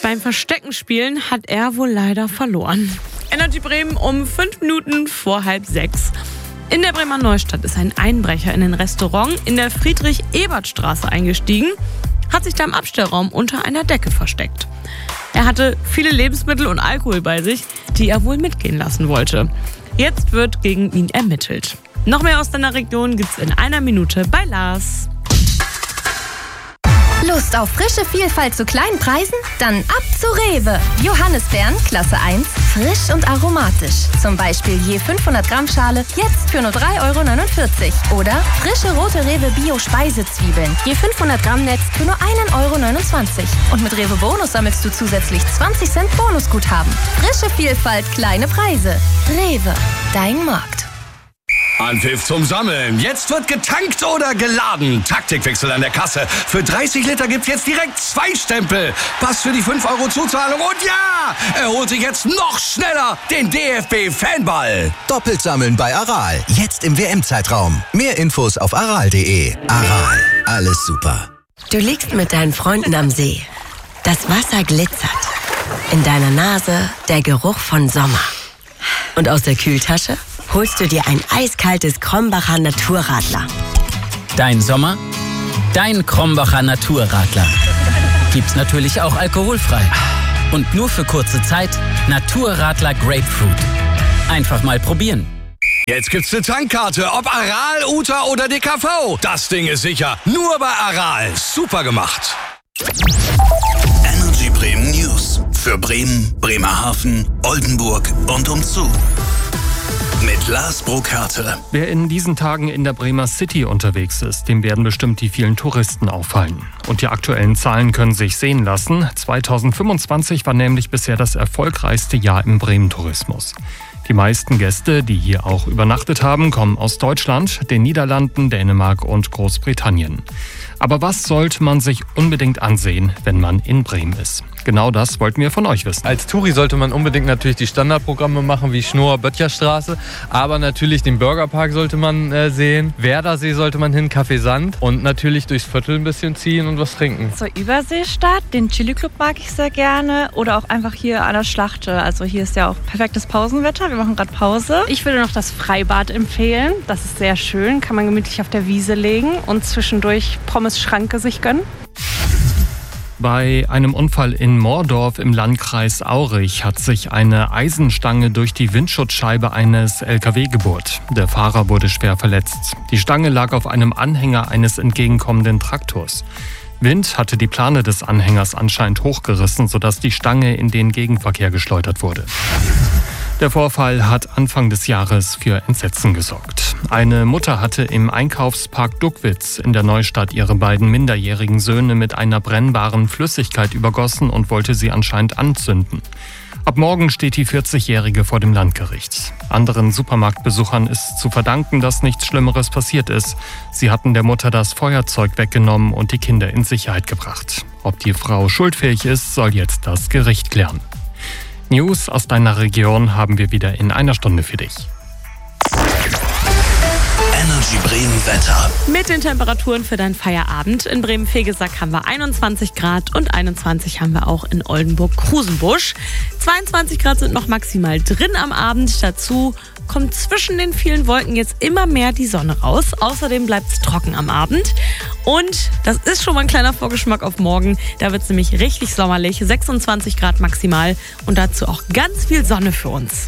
Beim Versteckenspielen hat er wohl leider verloren. Energy Bremen um 5 Minuten vor 5:30. In der Bremer Neustadt ist ein Einbrecher in ein Restaurant in der Friedrich-Ebert-Straße eingestiegen, hat sich da im Abstellraum unter einer Decke versteckt. Er hatte viele Lebensmittel und Alkohol bei sich, die er wohl mitgehen lassen wollte. Jetzt wird gegen ihn ermittelt. Noch mehr aus deiner Region gibt's in einer Minute bei Lars. Lust auf frische Vielfalt zu kleinen Preisen? Dann ab zu Rewe. Johannisbeeren, Klasse 1, frisch und aromatisch. Zum Beispiel je 500 Gramm Schale, jetzt für nur 3,49 €. Oder frische rote Rewe Bio-Speisezwiebeln, je 500 Gramm Netz für nur 1,29 €. Und mit Rewe Bonus sammelst du zusätzlich 20 Cent Bonusguthaben. Frische Vielfalt, kleine Preise. Rewe, dein Markt. Anpfiff zum Sammeln. Jetzt wird getankt oder geladen. Taktikwechsel an der Kasse. Für 30 Liter gibt's jetzt direkt 2 Stempel. Pass für die 5 € Zuzahlung. Und ja, er holt sich jetzt noch schneller den DFB-Fanball. Doppelt sammeln bei Aral. Jetzt im WM-Zeitraum. Mehr Infos auf aral.de. Aral. Alles super. Du liegst mit deinen Freunden am See. Das Wasser glitzert. In deiner Nase der Geruch von Sommer. Und aus der Kühltasche holst du dir ein eiskaltes Krombacher Naturradler. Dein Sommer, dein Krombacher Naturradler. Gibt's natürlich auch alkoholfrei. Und nur für kurze Zeit Naturradler Grapefruit. Einfach mal probieren. Jetzt gibt's eine Tankkarte, ob Aral, Uta oder DKV. Das Ding ist sicher. Nur bei Aral. Super gemacht. Energy Bremen News. Für Bremen, Bremerhaven, Oldenburg und umzu. Mit Lars Burkhardt. Wer in diesen Tagen in der Bremer City unterwegs ist, dem werden bestimmt die vielen Touristen auffallen. Und die aktuellen Zahlen können sich sehen lassen. 2025 war nämlich bisher das erfolgreichste Jahr im Bremen-Tourismus. Die meisten Gäste, die hier auch übernachtet haben, kommen aus Deutschland, den Niederlanden, Dänemark und Großbritannien. Aber was sollte man sich unbedingt ansehen, wenn man in Bremen ist? Genau das wollten wir von euch wissen. Als Touri sollte man unbedingt natürlich die Standardprogramme machen, wie Schnoor-Böttcherstraße. Aber natürlich den Burgerpark sollte man sehen. Werdersee sollte man hin, Café Sand. Und natürlich durchs Viertel ein bisschen ziehen und was trinken. Zur Überseestadt, den Chili-Club mag ich sehr gerne. Oder auch einfach hier an der Schlachte. Also hier ist ja auch perfektes Pausenwetter. Wir machen gerade Pause. Ich würde noch das Freibad empfehlen. Das ist sehr schön, kann man gemütlich auf der Wiese legen und zwischendurch Pommes-Schranke sich gönnen. Bei einem Unfall in Moordorf im Landkreis Aurich hat sich eine Eisenstange durch die Windschutzscheibe eines LKW gebohrt. Der Fahrer wurde schwer verletzt. Die Stange lag auf einem Anhänger eines entgegenkommenden Traktors. Wind hatte die Plane des Anhängers anscheinend hochgerissen, sodass die Stange in den Gegenverkehr geschleudert wurde. Der Vorfall hat Anfang des Jahres für Entsetzen gesorgt. Eine Mutter hatte im Einkaufspark Duckwitz in der Neustadt ihre beiden minderjährigen Söhne mit einer brennbaren Flüssigkeit übergossen und wollte sie anscheinend anzünden. Ab morgen steht die 40-Jährige vor dem Landgericht. Anderen Supermarktbesuchern ist zu verdanken, dass nichts Schlimmeres passiert ist. Sie hatten der Mutter das Feuerzeug weggenommen und die Kinder in Sicherheit gebracht. Ob die Frau schuldfähig ist, soll jetzt das Gericht klären. News aus deiner Region haben wir wieder in einer Stunde für dich. Energy Bremen Wetter. Mit den Temperaturen für deinen Feierabend. In Bremen-Vegesack haben wir 21 Grad und 21 haben wir auch in Oldenburg-Krusenbusch. 22 Grad sind noch maximal drin am Abend. Dazu kommt zwischen den vielen Wolken jetzt immer mehr die Sonne raus. Außerdem bleibt es trocken am Abend. Und das ist schon mal ein kleiner Vorgeschmack auf morgen. Da wird es nämlich richtig sommerlich. 26 Grad maximal und dazu auch ganz viel Sonne für uns.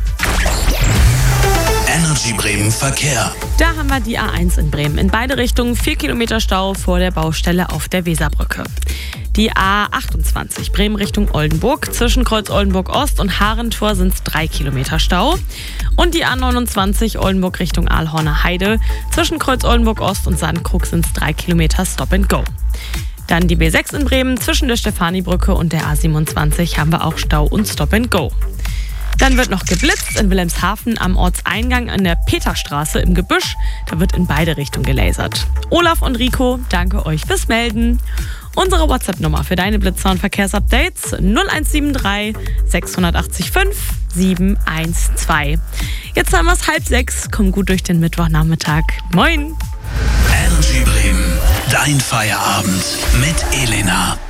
Energy Bremen Verkehr. Da haben wir die A1 in Bremen. In beide Richtungen 4 Kilometer Stau vor der Baustelle auf der Weserbrücke. Die A28 Bremen Richtung Oldenburg. Zwischen Kreuz Oldenburg Ost und Harentor sind es 3 Kilometer Stau. Und die A29 Oldenburg Richtung Aalhorner Heide. Zwischen Kreuz Oldenburg Ost und Sandkrug sind es 3 Kilometer Stop and Go. Dann die B6 in Bremen. Zwischen der Stefanibrücke und der A27 haben wir auch Stau und Stop and Go. Dann wird noch geblitzt in Wilhelmshaven am Ortseingang an der Peterstraße im Gebüsch. Da wird in beide Richtungen gelasert. Olaf und Rico, danke euch fürs Melden. Unsere WhatsApp-Nummer für deine Blitzer- und Verkehrsupdates 0173 680 5 712. Jetzt haben wir es 5:30. Komm gut durch den Mittwochnachmittag. Moin! Energy Bremen, dein Feierabend mit Elena.